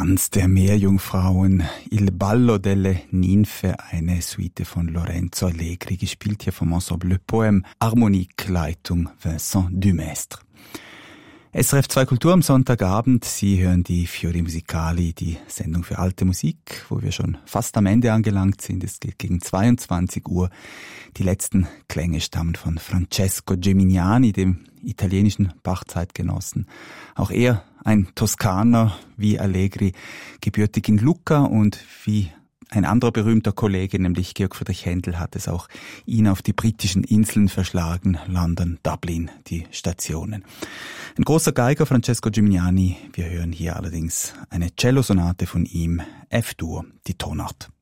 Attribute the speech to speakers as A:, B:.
A: Tanz der Meerjungfrauen, Il ballo delle ninfe, eine Suite von Lorenzo Allegri, gespielt hier vom Ensemble Le Poème, Harmonique, Leitung Vincent Dumestre. SRF 2 Kultur am Sonntagabend. Sie hören die Fiori Musicali, die Sendung für alte Musik, wo wir schon fast am Ende angelangt sind. Es geht gegen 22 Uhr. Die letzten Klänge stammen von Francesco Gemignani, dem italienischen Bach-Zeitgenossen. Auch er ein Toskaner wie Allegri, gebürtig in Lucca, und wie ein anderer berühmter Kollege, nämlich Georg Friedrich Händel, hat es auch ihn auf die britischen Inseln verschlagen, London, Dublin, die Stationen. Ein großer Geiger, Francesco Gemignani. Wir hören hier allerdings eine Cellosonate von ihm, F-Dur, die Tonart.